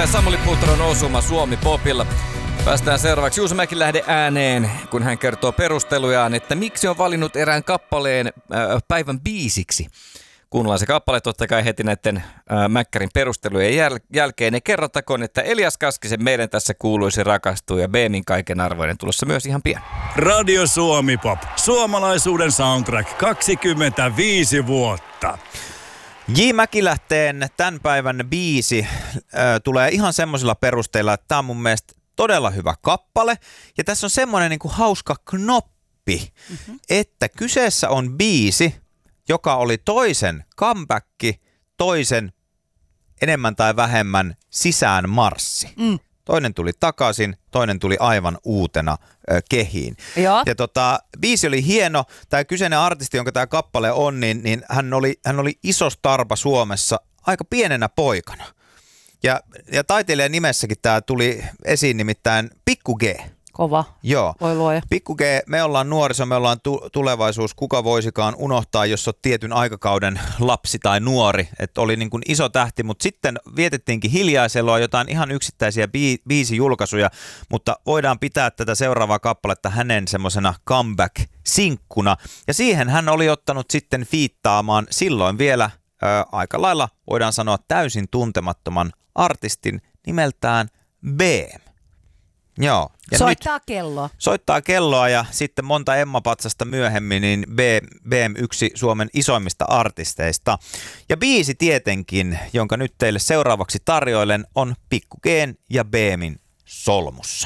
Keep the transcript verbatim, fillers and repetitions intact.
ja Samuli Putron osuma Suomi Popilla. Päästään seuraavaksi Juuso Mäkilähde ääneen, kun hän kertoo perustelujaan, että miksi on valinnut erään kappaleen äh, päivän biisiksi. Kuunnellaan se kappale totta kai heti näiden äh, Mäkkärin perustelujen jäl- jälkeen. Ja kerrottakoon, että Elias Kaskisen Meidän tässä kuuluisi rakastuu ja B M in Kaiken arvoinen tulossa myös ihan pian. Radio Suomi Pop. Suomalaisuuden soundtrack kaksikymmentäviisi vuotta. J. Mäkilähteen tämän päivän biisi äh, tulee ihan semmoisilla perusteilla, että tämä on mun mielestä todella hyvä kappale. Ja tässä on semmoinen niin kuin hauska knoppi, mm-hmm. että kyseessä on biisi, joka oli toisen comeback, toisen enemmän tai vähemmän sisään marssi. Mm. Toinen tuli takaisin, toinen tuli aivan uutena ö, kehiin. Joo. Ja tota, biisi oli hieno. Tämä kyseinen artisti, jonka tämä kappale on, niin, niin hän, oli, hän oli iso starpa Suomessa aika pienenä poikana. Ja, ja taiteilijan nimessäkin tämä tuli esiin nimittäin Pikku G. Kova. Joo. Voi luoja. Pikku G, me ollaan nuoriso, me ollaan tu- tulevaisuus. Kuka voisikaan unohtaa, jos olet tietyn aikakauden lapsi tai nuori. Että oli niin kuin iso tähti, mutta sitten vietettiinkin hiljaiseloa, jotain ihan yksittäisiä bi- biisijulkaisuja. Mutta voidaan pitää tätä seuraavaa kappaletta hänen semmoisena comeback-sinkkuna. Ja siihen hän oli ottanut sitten fiittaamaan silloin vielä ö, aika lailla, voidaan sanoa täysin tuntemattoman artistin nimeltään B M. Joo. Ja soittaa nyt kelloa. Soittaa kelloa ja sitten monta Emma-patsasta myöhemmin niin B M yksi Suomen isoimmista artisteista. Ja biisi tietenkin, jonka nyt teille seuraavaksi tarjoilen, on Pikku G:n ja B M:in Solmussa.